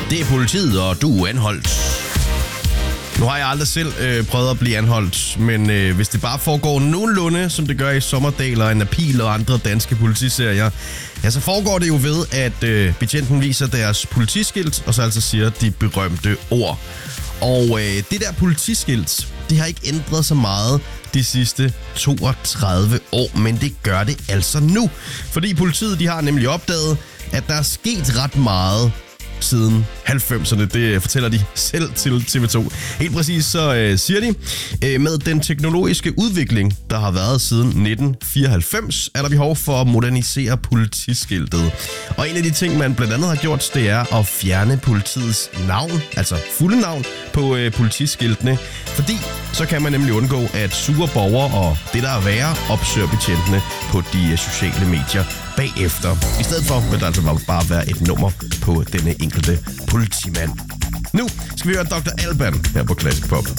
Det er politiet, og du er anholdt. Nu har jeg aldrig selv prøvet at blive anholdt, men hvis det bare foregår nogenlunde, som det gør i Sommerdal og Anna Pihl og andre danske politiserier, ja, så foregår det jo ved, at betjenten viser deres politiskilt, og så altså siger de berømte ord. Og det der politiskilt, det har ikke ændret så meget de sidste 32 år, men det gør det altså nu. Fordi politiet, de har nemlig opdaget, at der er sket ret meget siden 90'erne. Det fortæller de selv til TV2. Helt præcis så siger de, med den teknologiske udvikling, der har været siden 1994, er der behov for at modernisere politiskiltet. Og en af de ting, man blandt andet har gjort, det er at fjerne politiets navn, altså fulde navn, på politiskiltene. Fordi så kan man nemlig undgå, at sure borgere og det, der er værre, opsøger betjentene på de sociale medier bagefter. I stedet for vil der altså bare være et nummer på denne enkelte politimand. Nu skal vi høre Dr. Alban her på Classic Pop.